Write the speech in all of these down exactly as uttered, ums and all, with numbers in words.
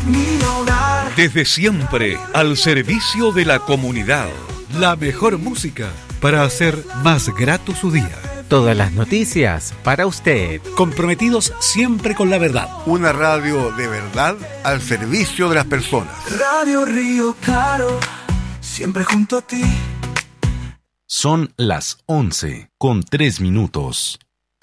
mi hogar. Desde siempre, al servicio de la comunidad. La mejor música para hacer más grato su día. Todas las noticias para usted. Comprometidos siempre con la verdad. Una radio de verdad al servicio de las personas. Radio Río Claro, siempre junto a ti. Son las once con tres minutos.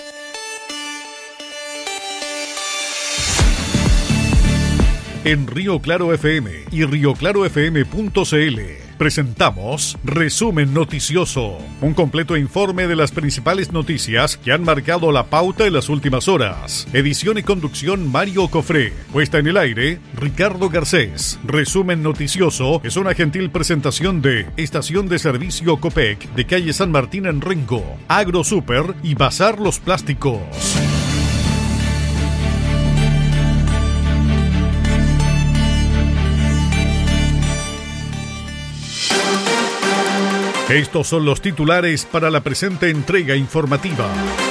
En Río Claro F M y río claro f m punto c l presentamos Resumen Noticioso, un completo informe de las principales noticias que han marcado la pauta en las últimas horas. Edición y conducción Mario Cofré. Puesta en el aire Ricardo Garcés. Resumen Noticioso es una gentil presentación de Estación de Servicio Copec de calle San Martín en Rengo, Agro Super y Bazar Los Plásticos. Estos son los titulares para la presente entrega informativa.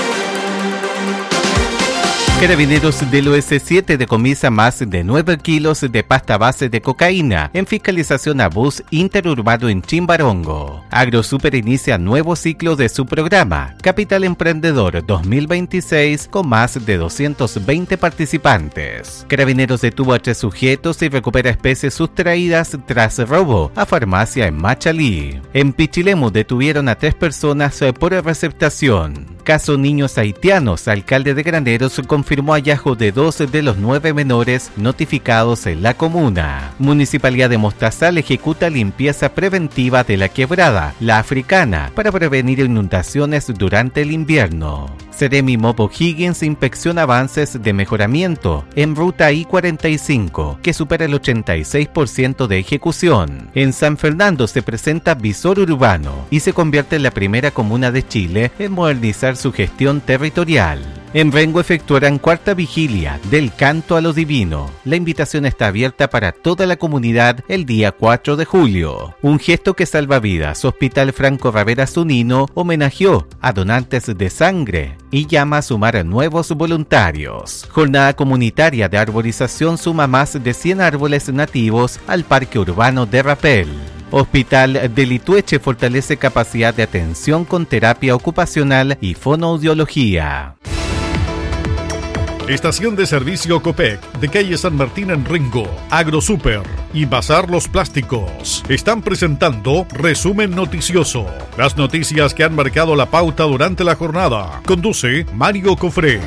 Carabineros del O S siete decomisa más de nueve kilos de pasta base de cocaína en fiscalización a bus interurbano en Chimbarongo. AgroSuper inicia nuevo ciclo de su programa Capital Emprendedor dos mil veintiséis con más de doscientos veinte participantes. Carabineros detuvo a tres sujetos y recupera especies sustraídas tras robo a farmacia en Machalí. En Pichilemu detuvieron a tres personas por receptación. Caso niños haitianos, alcalde de Graneros confirmó hallazgo de dos de los nueve menores notificados en la comuna. Municipalidad de Mostazal ejecuta limpieza preventiva de la quebrada, la Africana, para prevenir inundaciones durante el invierno. Seremi Mopo Higgins inspecciona avances de mejoramiento en ruta I cuarenta y cinco, que supera el ochenta y seis por ciento de ejecución. En San Fernando se presenta visor urbano y se convierte en la primera comuna de Chile en modernizar su gestión territorial. En Rengo efectuarán cuarta vigilia del Canto a lo Divino. La invitación está abierta para toda la comunidad el día cuatro de julio. Un gesto que salva vidas. Hospital Franco Ravera Zunino homenajeó a donantes de sangre y llama a sumar a nuevos voluntarios. Jornada comunitaria de arborización suma más de cien árboles nativos al Parque Urbano de Rapel. Hospital de Litueche fortalece capacidad de atención con terapia ocupacional y fonoaudiología. Estación de Servicio Copec de calle San Martín en Rengo, AgroSuper y Bazar Los Plásticos están presentando Resumen Noticioso. Las noticias que han marcado la pauta durante la jornada. Conduce Mario Cofré.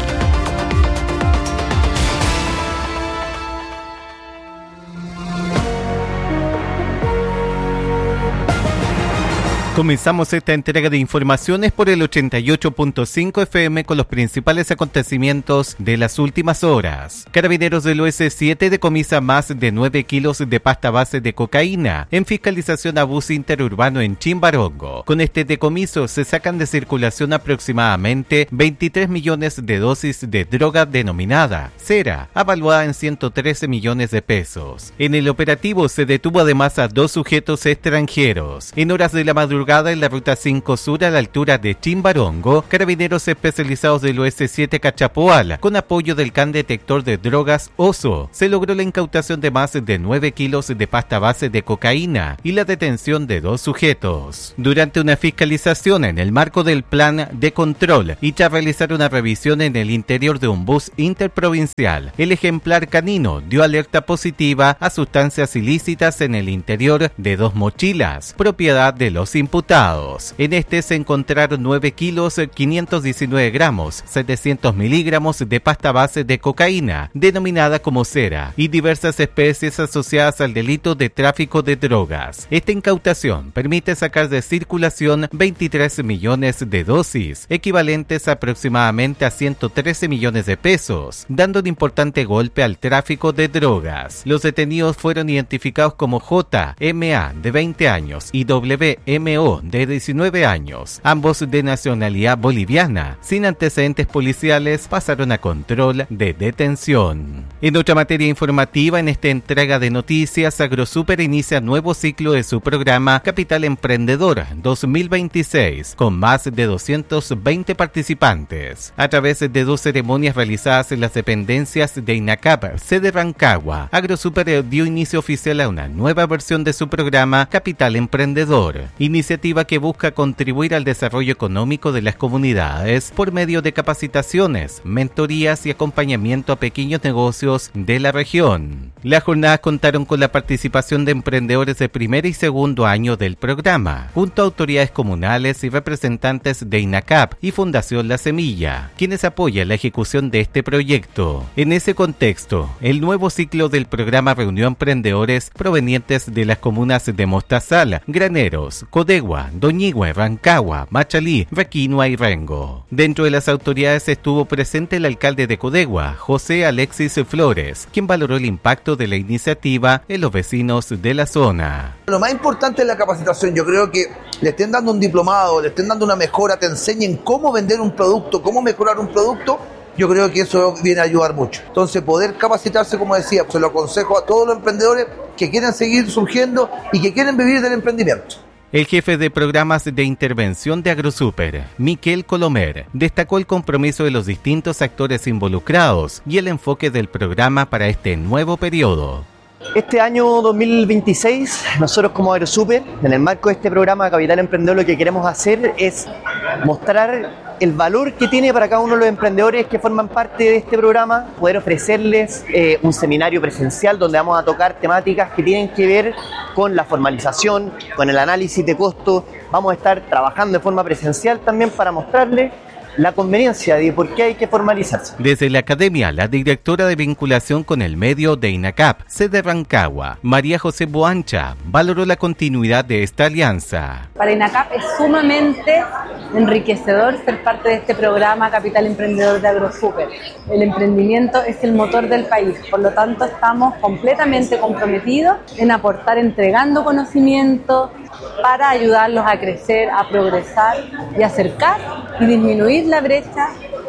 Comenzamos esta entrega de informaciones por el ochenta y ocho punto cinco F M con los principales acontecimientos de las últimas horas. Carabineros del O S siete decomisa más de nueve kilos de pasta base de cocaína en fiscalización a bus interurbano en Chimbarongo. Con este decomiso se sacan de circulación aproximadamente veintitrés millones de dosis de droga denominada cera, avaluada en ciento trece millones de pesos. En el operativo se detuvo además a dos sujetos extranjeros. En horas de la madrugada en la ruta cinco Sur a la altura de Chimbarongo, carabineros especializados del O S siete Cachapoal, con apoyo del can detector de drogas Oso, se logró la incautación de más de nueve kilos de pasta base de cocaína y la detención de dos sujetos. Durante una fiscalización en el marco del plan de control y tras realizar una revisión en el interior de un bus interprovincial, el ejemplar canino dio alerta positiva a sustancias ilícitas en el interior de dos mochilas, propiedad de los imputados. En este se encontraron nueve kilos, quinientos diecinueve gramos, setecientos miligramos de pasta base de cocaína, denominada como cera, y diversas especies asociadas al delito de tráfico de drogas. Esta incautación permite sacar de circulación veintitrés millones de dosis, equivalentes aproximadamente a ciento trece millones de pesos, dando un importante golpe al tráfico de drogas. Los detenidos fueron identificados como J M A, de veinte años, y W M O Baró, de diecinueve años, ambos de nacionalidad boliviana, sin antecedentes policiales, pasaron a control de detención. En otra materia informativa, en esta entrega de noticias, AgroSuper inicia nuevo ciclo de su programa Capital Emprendedor dos mil veintiséis, con más de doscientos veinte participantes. A través de dos ceremonias realizadas en las dependencias de INACAP, sede Rancagua, AgroSuper dio inicio oficial a una nueva versión de su programa Capital Emprendedor, iniciativa que busca contribuir al desarrollo económico de las comunidades por medio de capacitaciones, mentorías y acompañamiento a pequeños negocios de la región. Las jornadas contaron con la participación de emprendedores de primer y segundo año del programa, junto a autoridades comunales y representantes de INACAP y Fundación La Semilla, quienes apoyan la ejecución de este proyecto. En ese contexto, el nuevo ciclo del programa reunió a emprendedores provenientes de las comunas de Mostazal, Graneros, Codegua, Doñigüe, Rancagua, Machalí, Requinua y Rengo. Dentro de las autoridades estuvo presente el alcalde de Codegua, José Alexis Flores, quien valoró el impacto de la iniciativa en los vecinos de la zona. Lo más importante es la capacitación. Yo creo que le estén dando un diplomado, le estén dando una mejora, te enseñen cómo vender un producto, cómo mejorar un producto. Yo creo que eso viene a ayudar mucho. Entonces, poder capacitarse, como decía, se lo aconsejo a todos los emprendedores que quieren seguir surgiendo y que quieren vivir del emprendimiento. El jefe de programas de intervención de AgroSuper, Miquel Colomer, destacó el compromiso de los distintos actores involucrados y el enfoque del programa para este nuevo periodo. Este año dos mil veintiséis, nosotros como AgroSuper, en el marco de este programa Capital Emprendedor, lo que queremos hacer es mostrar el valor que tiene para cada uno de los emprendedores que forman parte de este programa, poder ofrecerles eh, un seminario presencial donde vamos a tocar temáticas que tienen que ver con la formalización, con el análisis de costos. Vamos a estar trabajando de forma presencial también para mostrarles la conveniencia de por qué hay que formalizarse. Desde la academia, la directora de vinculación con el medio de INACAP, sede Rancagua, María José Boancha, valoró la continuidad de esta alianza. Para INACAP es sumamente enriquecedor ser parte de este programa Capital Emprendedor de AgroSuper. El emprendimiento es el motor del país, por lo tanto estamos completamente comprometidos en aportar entregando conocimiento para ayudarlos a crecer, a progresar y acercar y disminuir la brecha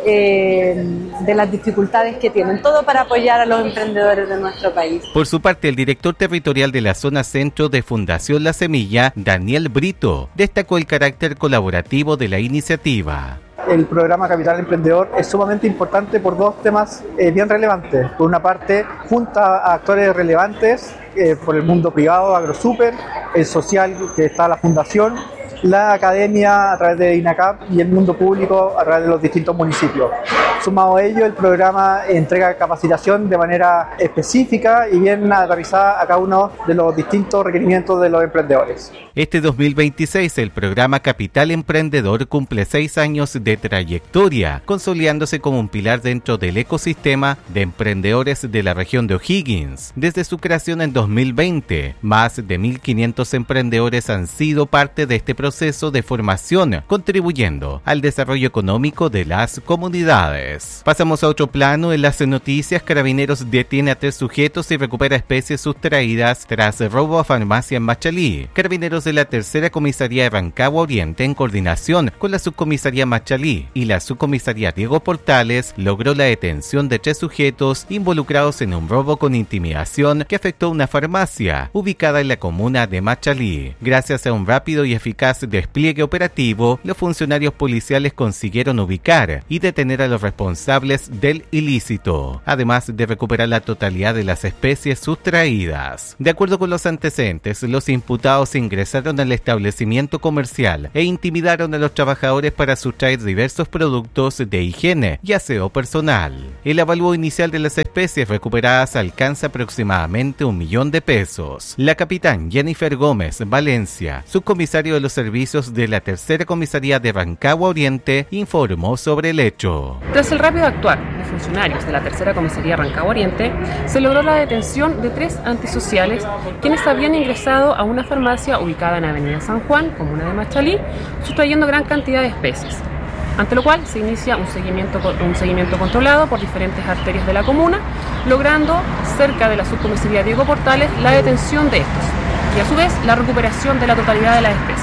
eh, de las dificultades que tienen, todo para apoyar a los emprendedores de nuestro país. Por su parte, el director territorial de la zona centro de Fundación La Semilla, Daniel Brito, destacó el carácter colaborativo de la iniciativa. El programa Capital Emprendedor es sumamente importante por dos temas eh, bien relevantes. Por una parte, junta a actores relevantes eh, por el mundo privado, AgroSuper, el social, que está la Fundación, la academia a través de INACAP y el mundo público a través de los distintos municipios. Sumado a ello, el programa entrega capacitación de manera específica y bien aterrizada a cada uno de los distintos requerimientos de los emprendedores. Este dos mil veintiséis, el programa Capital Emprendedor cumple seis años de trayectoria, consolidándose como un pilar dentro del ecosistema de emprendedores de la región de O'Higgins. Desde su creación en dos mil veinte, más de mil quinientos emprendedores han sido parte de este proceso de formación, contribuyendo al desarrollo económico de las comunidades. Pasamos a otro plano. En las noticias, Carabineros detiene a tres sujetos y recupera especies sustraídas tras robo a farmacia en Machalí. Carabineros de la Tercera Comisaría de Rancagua Oriente, en coordinación con la Subcomisaría Machalí y la Subcomisaría Diego Portales, logró la detención de tres sujetos involucrados en un robo con intimidación que afectó una farmacia ubicada en la comuna de Machalí. Gracias a un rápido y eficaz despliegue operativo, los funcionarios policiales consiguieron ubicar y detener a los responsables del ilícito, además de recuperar la totalidad de las especies sustraídas. De acuerdo con los antecedentes, los imputados ingresaron al establecimiento comercial e intimidaron a los trabajadores para sustraer diversos productos de higiene y aseo personal. El avalúo inicial de las especies recuperadas alcanza aproximadamente un millón de pesos. La capitán Jennifer Gómez Valencia, subcomisario de los servicios de la Tercera Comisaría de Rancagua Oriente, informó sobre el hecho. Tras el rápido actuar de funcionarios de la Tercera Comisaría Rancagua Oriente, se logró la detención de tres antisociales quienes habían ingresado a una farmacia ubicada en Avenida San Juan, comuna de Machalí, sustrayendo gran cantidad de especies, ante lo cual se inicia un seguimiento, un seguimiento controlado por diferentes arterias de la comuna, logrando cerca de la subcomisaría Diego Portales la detención de estos y a su vez la recuperación de la totalidad de las especies.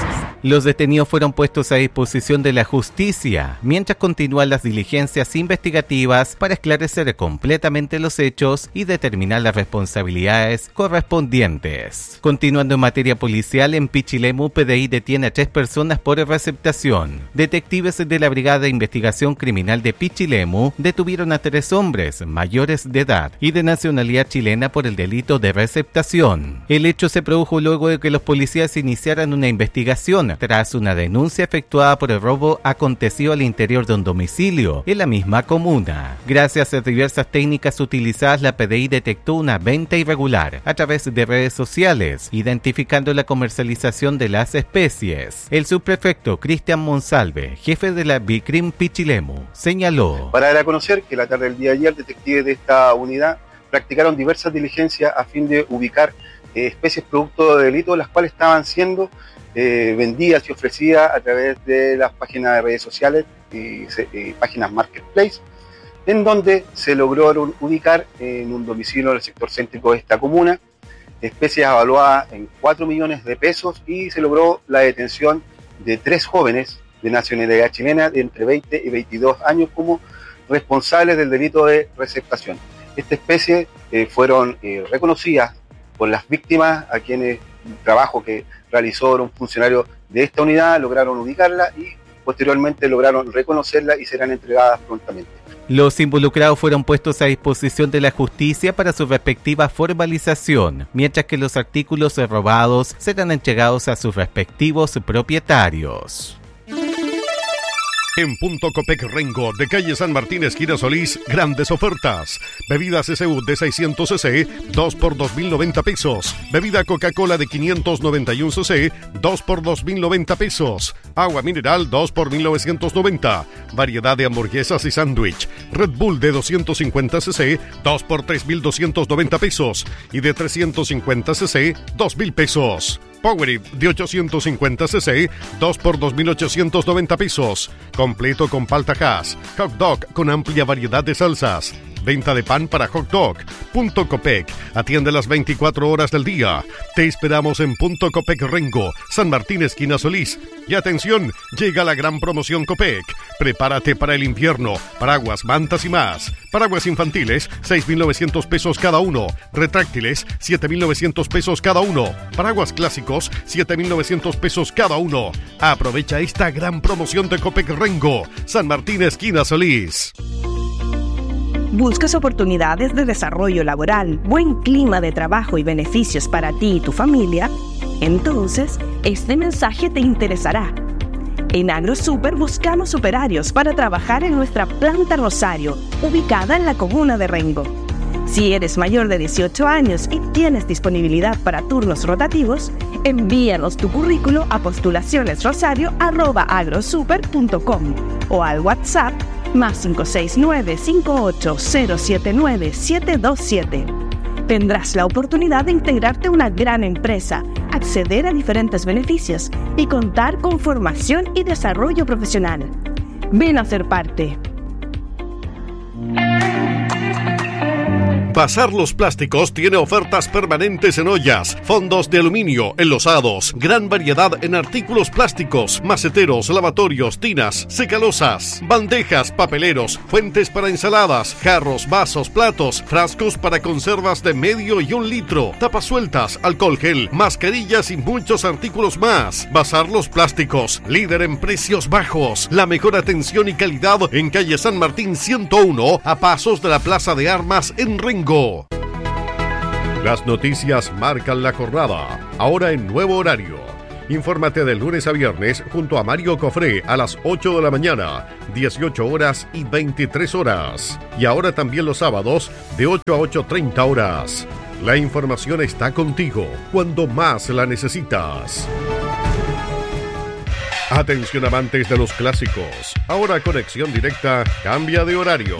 Los detenidos fueron puestos a disposición de la justicia, mientras continúan las diligencias investigativas para esclarecer completamente los hechos y determinar las responsabilidades correspondientes. Continuando en materia policial, en Pichilemu, P D I detiene a tres personas por receptación. Detectives de la Brigada de Investigación Criminal de Pichilemu detuvieron a tres hombres mayores de edad y de nacionalidad chilena por el delito de receptación. El hecho se produjo luego de que los policías iniciaran una investigación tras una denuncia efectuada por el robo acontecido al interior de un domicilio en la misma comuna. Gracias a diversas técnicas utilizadas, la P D I detectó una venta irregular a través de redes sociales, identificando la comercialización de las especies. El subprefecto Cristian Monsalve, jefe de la BICRIM Pichilemu, señaló: Para dar a conocer que la tarde del día de ayer, detectives de esta unidad practicaron diversas diligencias a fin de ubicar eh, especies producto de delito, las cuales estaban siendo Eh, vendidas y ofrecidas a través de las páginas de redes sociales y, y páginas marketplace, en donde se logró ubicar en un domicilio del sector céntrico de esta comuna especies evaluadas en cuatro millones de pesos, y se logró la detención de tres jóvenes de nacionalidad chilena de entre veinte y veintidós años como responsables del delito de receptación. Esta especie eh, fueron eh, reconocidas por las víctimas, a quienes un trabajo que realizó un funcionario de esta unidad lograron ubicarla y posteriormente lograron reconocerla y serán entregadas prontamente. Los involucrados fueron puestos a disposición de la justicia para su respectiva formalización, mientras que los artículos robados serán entregados a sus respectivos propietarios. En Punto Copec Rengo, de calle San Martín, esquina Solís, grandes ofertas. Bebidas S U de seiscientos centilitros, dos por dos mil noventa pesos. Bebida Coca-Cola de quinientos noventa y uno centilitros, dos por dos mil noventa pesos. Agua mineral, dos por mil novecientos noventa. Variedad de hamburguesas y sándwich. Red Bull de doscientos cincuenta centilitros, dos por tres mil doscientos noventa pesos. Y de trescientos cincuenta centilitros, dos mil pesos. Powerade de ochocientos cincuenta centilitros, dos por dos mil ochocientos noventa pesos. Completo con palta Hass. Hot dog con amplia variedad de salsas. Venta de pan para hot dog. Punto Copec. Atiende las veinticuatro horas del día. Te esperamos en Punto Copec Rengo, San Martín, esquina Solís. Y atención, llega la gran promoción Copec. Prepárate para el invierno. Paraguas, mantas y más. Paraguas infantiles, seis mil novecientos pesos cada uno. Retráctiles, siete mil novecientos pesos cada uno. Paraguas clásicos, siete mil novecientos pesos cada uno. Aprovecha esta gran promoción de Copec Rengo, San Martín, esquina Solís. ¿Buscas oportunidades de desarrollo laboral, buen clima de trabajo y beneficios para ti y tu familia? Entonces, este mensaje te interesará. En AgroSuper buscamos operarios para trabajar en nuestra planta Rosario, ubicada en la comuna de Rengo. Si eres mayor de dieciocho años y tienes disponibilidad para turnos rotativos, envíanos tu currículo a postulacionesrosario arroba agrosuper punto com o al WhatsApp más cinco seis nueve, cinco ocho cero siete nueve, siete dos siete. Tendrás la oportunidad de integrarte a una gran empresa, acceder a diferentes beneficios y contar con formación y desarrollo profesional. Ven a ser parte. Bazar Los Plásticos tiene ofertas permanentes en ollas, fondos de aluminio, enlosados, gran variedad en artículos plásticos, maceteros, lavatorios, tinas, secalosas, bandejas, papeleros, fuentes para ensaladas, jarros, vasos, platos, frascos para conservas de medio y un litro, tapas sueltas, alcohol gel, mascarillas y muchos artículos más. Bazar Los Plásticos, líder en precios bajos, la mejor atención y calidad en calle San Martín ciento uno, a pasos de la Plaza de Armas en Rengo. Las noticias marcan la jornada, ahora en nuevo horario. Infórmate de lunes a viernes junto a Mario Cofré a las ocho de la mañana, dieciocho horas y veintitrés horas. Y ahora también los sábados de ocho a ocho treinta horas. La información está contigo cuando más la necesitas. Atención amantes de los clásicos. Ahora Conexión Directa cambia de horario.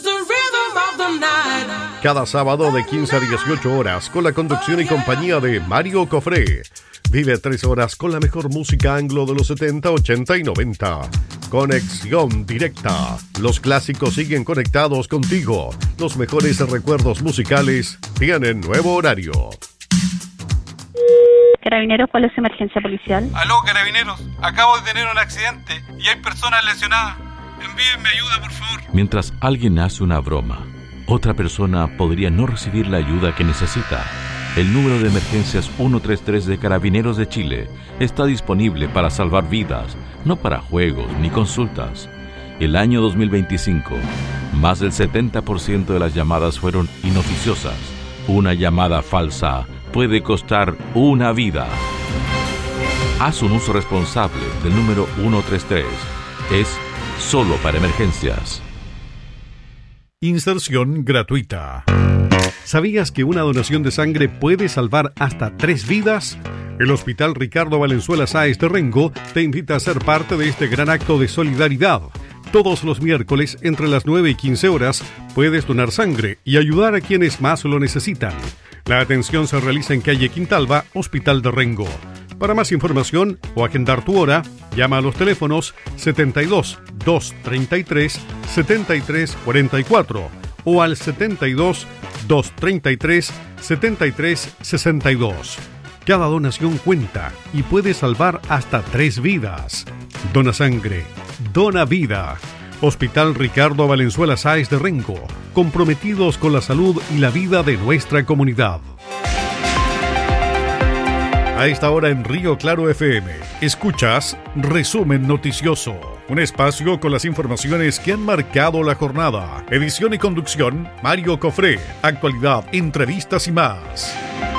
Cada sábado de quince a dieciocho horas con la conducción y compañía de Mario Cofré. Vive tres horas con la mejor música anglo de los setenta, ochenta y noventa. Conexión Directa. Los clásicos siguen conectados contigo. Los mejores recuerdos musicales tienen nuevo horario. Carabineros, ¿cuál es su emergencia policial? Aló, Carabineros, acabo de tener un accidente y hay personas lesionadas. Envíenme ayuda, por favor. Mientras alguien hace una broma, otra persona podría no recibir la ayuda que necesita. El número de emergencias ciento treinta y tres de Carabineros de Chile está disponible para salvar vidas, no para juegos ni consultas. El año dos mil veinticinco, más del setenta por ciento de las llamadas fueron inoficiosas. Una llamada falsa puede costar una vida. Haz un uso responsable del número ciento treinta y tres. Es solo para emergencias. Inserción gratuita. ¿Sabías que una donación de sangre puede salvar hasta tres vidas? El Hospital Ricardo Valenzuela Sáez de Rengo te invita a ser parte de este gran acto de solidaridad. Todos los miércoles, entre las nueve y quince horas, puedes donar sangre y ayudar a quienes más lo necesitan. La atención se realiza en calle Quintalba, Hospital de Rengo. Para más información o agendar tu hora, llama a los teléfonos setenta y dos, doscientos treinta y tres, setenta y tres cuarenta y cuatro o al setenta y dos, doscientos treinta y tres, setenta y tres sesenta y dos. Cada donación cuenta y puede salvar hasta tres vidas. Dona sangre, dona vida. Hospital Ricardo Valenzuela Sáez de Rengo, comprometidos con la salud y la vida de nuestra comunidad. A esta hora en Río Claro F M, escuchas Resumen Noticioso, un espacio con las informaciones que han marcado la jornada. Edición y conducción, Mario Cofré. Actualidad, entrevistas y más.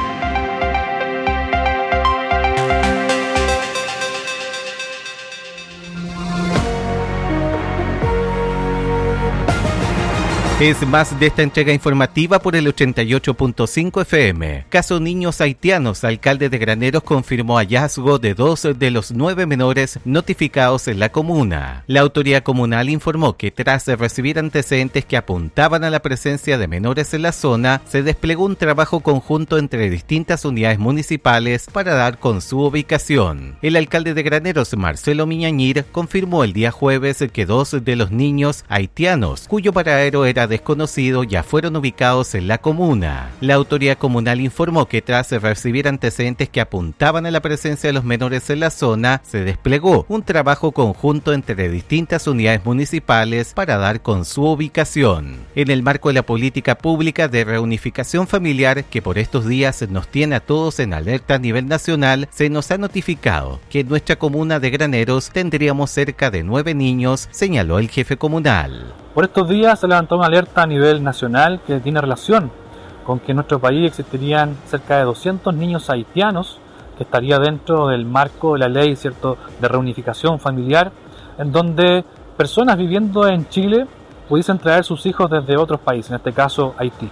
Es más de esta entrega informativa por el ochenta y ocho punto cinco F M. Caso niños haitianos, alcalde de Graneros confirmó hallazgo de dos de los nueve menores notificados en la comuna. La autoridad comunal informó que tras recibir antecedentes que apuntaban a la presencia de menores en la zona, se desplegó un trabajo conjunto entre distintas unidades municipales para dar con su ubicación. El alcalde de Graneros, Marcelo Miñañir, confirmó el día jueves que dos de los niños haitianos, cuyo paradero era desconocido, ya fueron ubicados en la comuna. La autoridad comunal informó que tras recibir antecedentes que apuntaban a la presencia de los menores en la zona, se desplegó un trabajo conjunto entre distintas unidades municipales para dar con su ubicación. En el marco de la política pública de reunificación familiar que por estos días nos tiene a todos en alerta a nivel nacional, se nos ha notificado que en nuestra comuna de Graneros tendríamos cerca de nueve niños, señaló el jefe comunal. Por estos días se levantó una alerta a nivel nacional que tiene relación con que en nuestro país existirían cerca de doscientos niños haitianos, que estaría dentro del marco de la ley, ¿cierto?, de reunificación familiar, en donde personas viviendo en Chile pudiesen traer sus hijos desde otros países, en este caso Haití.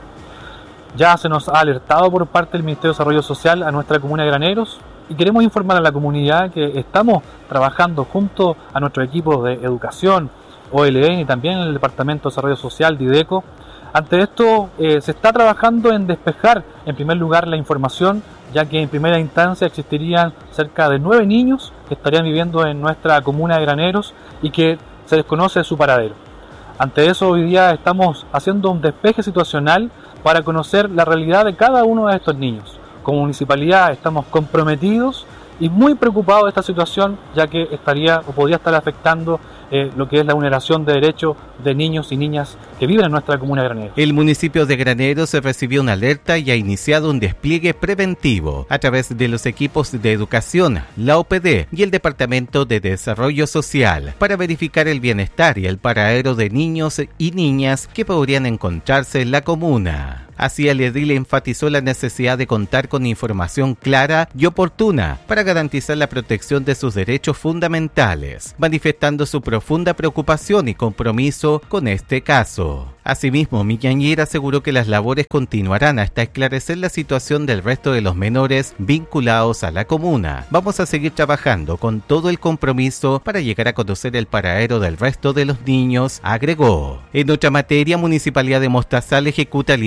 Ya se nos ha alertado por parte del Ministerio de Desarrollo Social a nuestra comuna de Graneros y queremos informar a la comunidad que estamos trabajando junto a nuestro equipo de educación, O L N y también en el Departamento de Desarrollo Social, Dideco. Ante esto eh, se está trabajando en despejar en primer lugar la información, ya que en primera instancia existirían cerca de nueve niños que estarían viviendo en nuestra comuna de Graneros y que se desconoce su paradero. Ante eso hoy día estamos haciendo un despeje situacional para conocer la realidad de cada uno de estos niños. Como municipalidad estamos comprometidos y muy preocupados de esta situación, ya que estaría o podría estar afectando eh, lo que es la vulneración de derechos de niños y niñas que viven en nuestra comuna de Graneros. El municipio de Graneros recibió una alerta y ha iniciado un despliegue preventivo a través de los equipos de educación, la O P D y el Departamento de Desarrollo Social para verificar el bienestar y el paradero de niños y niñas que podrían encontrarse en la comuna. Así, el edil enfatizó la necesidad de contar con información clara y oportuna para garantizar la protección de sus derechos fundamentales, manifestando su profunda preocupación y compromiso con este caso. Asimismo, Miñañir aseguró que las labores continuarán hasta esclarecer la situación del resto de los menores vinculados a la comuna. Vamos a seguir trabajando con todo el compromiso para llegar a conocer el paradero del resto de los niños, agregó. En otra materia, Municipalidad de Mostazal ejecuta limpieza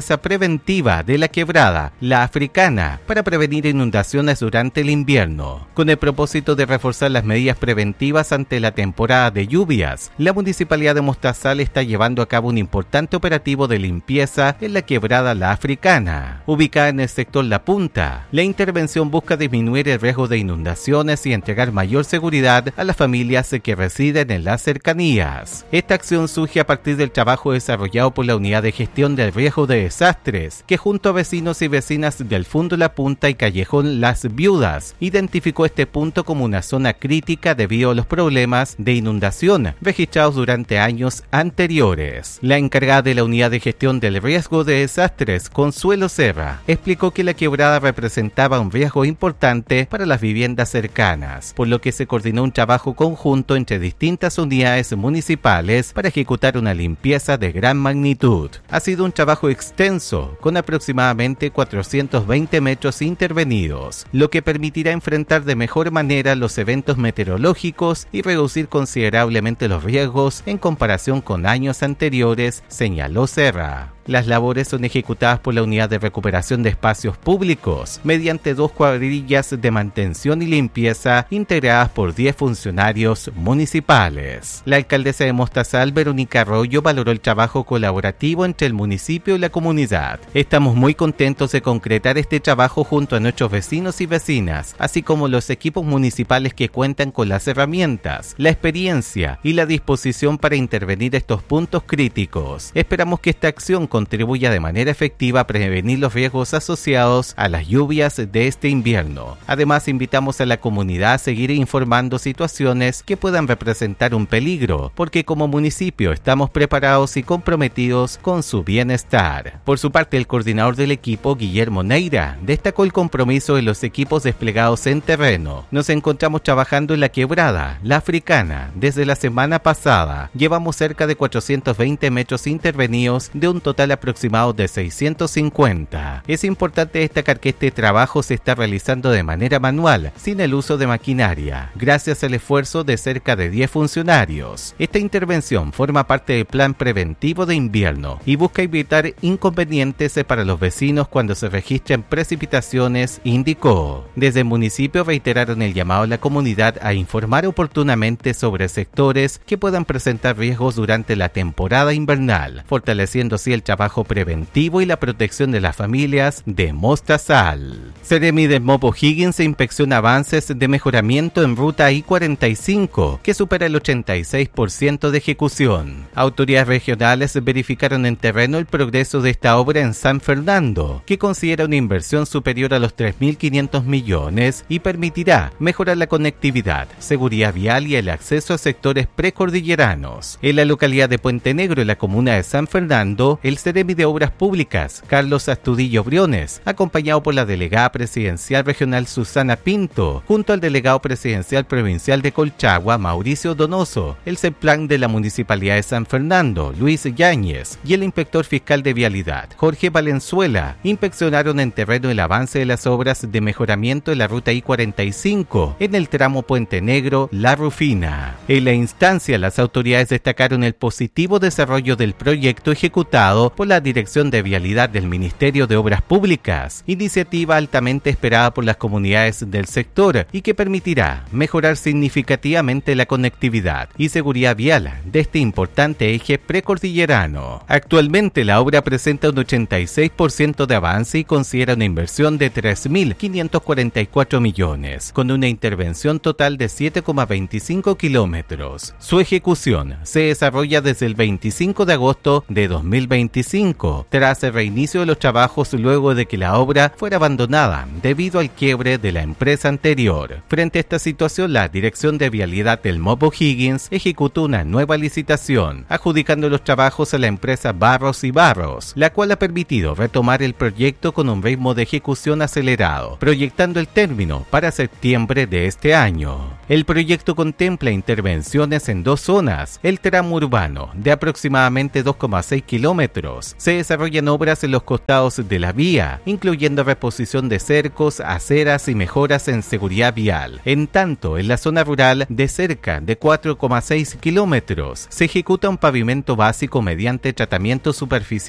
limpieza preventiva de la quebrada La Africana para prevenir inundaciones durante el invierno. Con el propósito de reforzar las medidas preventivas ante la temporada de lluvias, la Municipalidad de Mostazal está llevando a cabo un importante operativo de limpieza en la quebrada La Africana, ubicada en el sector La Punta. La intervención busca disminuir el riesgo de inundaciones y entregar mayor seguridad a las familias que residen en las cercanías. Esta acción surge a partir del trabajo desarrollado por la Unidad de Gestión del Riesgo de Desastres, que junto a vecinos y vecinas del Fundo La Punta y Callejón Las Viudas, identificó este punto como una zona crítica debido a los problemas de inundación registrados durante años anteriores. La encargada de la Unidad de Gestión del Riesgo de Desastres, Consuelo Serra, explicó que la quebrada representaba un riesgo importante para las viviendas cercanas, por lo que se coordinó un trabajo conjunto entre distintas unidades municipales para ejecutar una limpieza de gran magnitud. Ha sido un trabajo extenso, con aproximadamente cuatrocientos veinte metros intervenidos, lo que permitirá enfrentar de mejor manera los eventos meteorológicos y reducir considerablemente los riesgos en comparación con años anteriores, señaló Serra. Las labores son ejecutadas por la Unidad de Recuperación de Espacios Públicos mediante dos cuadrillas de mantención y limpieza integradas por diez funcionarios municipales. La alcaldesa de Mostazal, Verónica Arroyo, valoró el trabajo colaborativo entre el municipio y la comunidad. Estamos muy contentos de concretar este trabajo junto a nuestros vecinos y vecinas, así como los equipos municipales que cuentan con las herramientas, la experiencia y la disposición para intervenir estos puntos críticos. Esperamos que esta acción contribuya de manera efectiva a prevenir los riesgos asociados a las lluvias de este invierno. Además, invitamos a la comunidad a seguir informando situaciones que puedan representar un peligro, porque como municipio estamos preparados y comprometidos con su bienestar. Por su parte, el coordinador del equipo, Guillermo Neira, destacó el compromiso de los equipos desplegados en terreno. Nos encontramos trabajando en la quebrada La Africana desde la semana pasada. Llevamos cerca de cuatrocientos veinte metros intervenidos de un total aproximado de seiscientos cincuenta. Es importante destacar que este trabajo se está realizando de manera manual, sin el uso de maquinaria, gracias al esfuerzo de cerca de diez funcionarios. Esta intervención forma parte del plan preventivo de invierno y busca evitar inconvenientes para los vecinos cuando se registren precipitaciones, indicó. Desde el municipio reiteraron el llamado a la comunidad a informar oportunamente sobre sectores que puedan presentar riesgos durante la temporada invernal, fortaleciendo así el trabajo preventivo y la protección de las familias de Mostazal. Seremi del Mopo Higgins inspecciona avances de mejoramiento en ruta I cuarenta y cinco, que supera el ochenta y seis por ciento de ejecución. Autoridades regionales verificaron en terreno el progreso de esta obra en San Fernando, que considera una inversión superior a los tres mil quinientos millones y permitirá mejorar la conectividad, seguridad vial y el acceso a sectores precordilleranos. En la localidad de Puente Negro, en la comuna de San Fernando, el Seremi de Obras Públicas, Carlos Astudillo Briones, acompañado por la delegada presidencial regional Susana Pinto, junto al delegado presidencial provincial de Colchagua, Mauricio Donoso, el CEPLAN de la Municipalidad de San Fernando, Luis Yáñez, y el inspector fiscal de Vialidad, Jorge Valenzuela, inspeccionaron en terreno el avance de las obras de mejoramiento de la ruta I cuarenta y cinco en el tramo Puente Negro-La Rufina. En la instancia, las autoridades destacaron el positivo desarrollo del proyecto ejecutado por la Dirección de Vialidad del Ministerio de Obras Públicas, iniciativa altamente esperada por las comunidades del sector y que permitirá mejorar significativamente la conectividad y seguridad vial de este importante eje precordillerano. Actualmente la obra presenta un ochenta y seis por ciento de avance y considera una inversión de tres mil quinientos cuarenta y cuatro millones, con una intervención total de siete coma veinticinco kilómetros. Su ejecución se desarrolla desde el veinticinco de agosto de dos mil veinticinco, tras el reinicio de los trabajos luego de que la obra fuera abandonada debido al quiebre de la empresa anterior. Frente a esta situación, la Dirección de Vialidad del Mopo Higgins ejecutó una nueva licitación, adjudicando los trabajos a la empresa Barros y Barros, la cual ha permitido retomar el proyecto con un ritmo de ejecución acelerado, proyectando el término para septiembre de este año. El proyecto contempla intervenciones en dos zonas. El tramo urbano, de aproximadamente dos coma seis kilómetros, se desarrollan obras en los costados de la vía, incluyendo reposición de cercos, aceras y mejoras en seguridad vial. En tanto, en la zona rural, de cerca de cuatro coma seis kilómetros, se ejecuta un pavimento básico mediante tratamiento superficial doble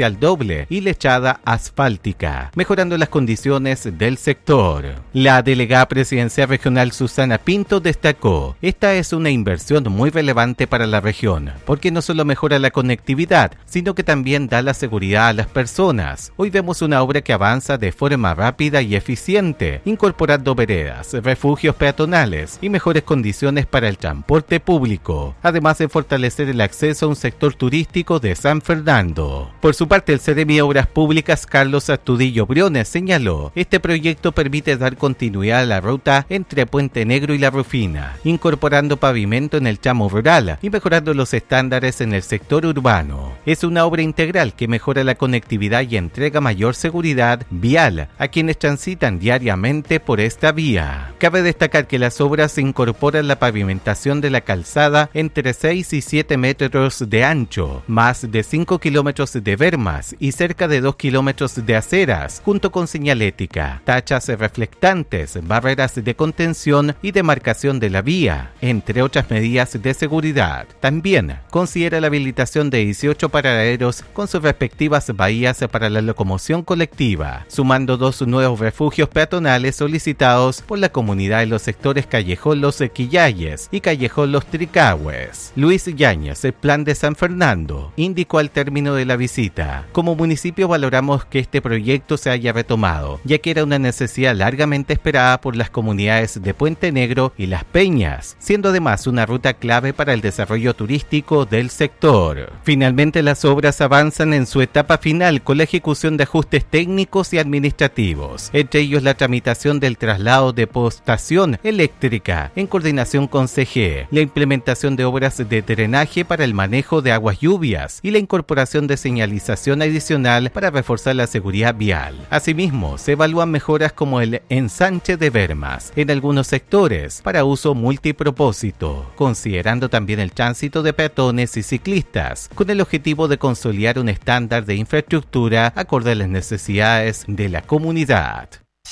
Chile y lechada asfáltica, mejorando las condiciones del sector. La delegada presidencial regional Susana Pinto destacó: esta es una inversión muy relevante para la región, porque no solo mejora la conectividad, sino que también da la seguridad a las personas. Hoy vemos una obra que avanza de forma rápida y eficiente, incorporando veredas, refugios peatonales y mejores condiciones para el transporte público, además de fortalecer el acceso a un sector turístico de San Fernando. Por su parte, el Seremi de Obras Públicas Carlos Astudillo Briones señaló: este proyecto permite dar continuidad a la ruta entre Puente Negro y La Rufina, incorporando pavimento en el tramo rural y mejorando los estándares en el sector urbano. Es una obra integral que mejora la conectividad y entrega mayor seguridad vial a quienes transitan diariamente por esta vía. Cabe destacar que las obras incorporan la pavimentación de la calzada entre seis y siete metros de ancho, más de cinco kilómetros de bermas y cerca de dos kilómetros de aceras, junto con señalética, tachas reflectantes, barreras de contención y demarcación de la vía, entre otras medidas de seguridad. También considera la habilitación de dieciocho paraderos con sus respectivas bahías para la locomoción colectiva, sumando dos nuevos refugios peatonales solicitados por la comunidad en los sectores Callejón Los Quillayes y Callejón Los Tricahues. Luis Yáñez, el Plan de San Fernando, indicó al término de la visita: como municipio valoramos que este proyecto se haya retomado, ya que era una necesidad largamente esperada por las comunidades de Puente Negro y Las Peñas, siendo además una ruta clave para el desarrollo turístico del sector. Finalmente, las obras avanzan en su etapa final con la ejecución de ajustes técnicos y administrativos, entre ellos la tramitación del traslado de postación eléctrica en coordinación con C G, la implementación de obras de drenaje para el manejo de aguas lluvias y la incorporación de señalización adicional para reforzar la seguridad vial. Asimismo, se evalúan mejoras como el ensanche de bermas en algunos sectores para uso multipropósito, considerando también el tránsito de peatones y ciclistas, con el objetivo de consolidar un estándar de infraestructura acorde a las necesidades de la comunidad.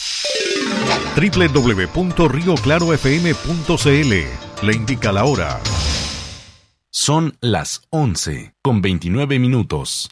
doble u doble u doble u punto río claro f m punto c l le indica la hora. Son las once con veintinueve minutos.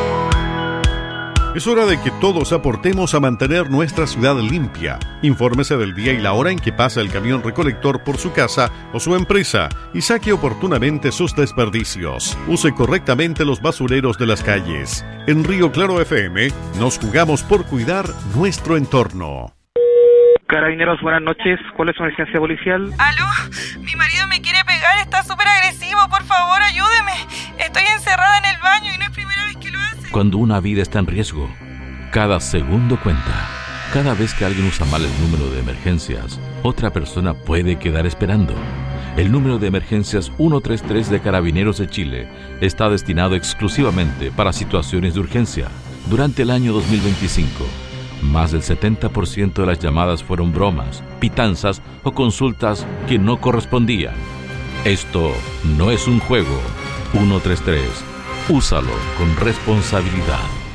Es hora de que todos aportemos a mantener nuestra ciudad limpia. Infórmese del día y la hora en que pasa el camión recolector por su casa o su empresa y saque oportunamente sus desperdicios. Use correctamente los basureros de las calles. En Río Claro F M nos jugamos por cuidar nuestro entorno. Carabineros, buenas noches. ¿Cuál es su emergencia policial? ¿Aló? Mi marido me quiere pegar, está súper agresivo. Por favor, ayúdeme. Estoy encerrada en el baño y no es primera vez que lo hace. Cuando una vida está en riesgo, cada segundo cuenta. Cada vez que alguien usa mal el número de emergencias, otra persona puede quedar esperando. El número de emergencias ciento treinta y tres de Carabineros de Chile está destinado exclusivamente para situaciones de urgencia. Durante el año dos mil veinticinco, más del setenta por ciento de las llamadas fueron bromas, pitanzas o consultas que no correspondían. Esto no es un juego. ciento treinta y tres. Úsalo con responsabilidad.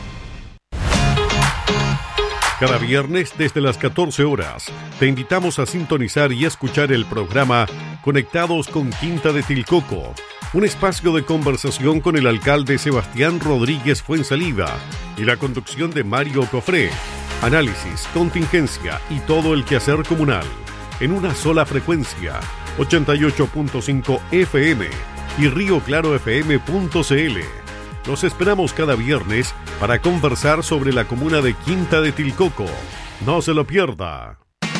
Cada viernes desde las catorce horas te invitamos a sintonizar y escuchar el programa Conectados con Quinta de Tilcoco, un espacio de conversación con el alcalde Sebastián Rodríguez Fuensalida y la conducción de Mario Cofré. Análisis, contingencia y todo el quehacer comunal en una sola frecuencia, ochenta y ocho punto cinco F M y río claro f m punto c l. Los esperamos cada viernes para conversar sobre la comuna de Quinta de Tilcoco. No se lo pierda.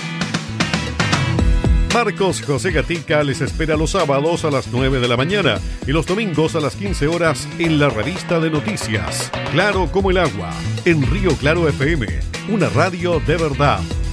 Marcos José Gatica les espera los sábados a las nueve de la mañana y los domingos a las quince horas en la revista de noticias Claro como el agua, en Río Claro F M, una radio de verdad.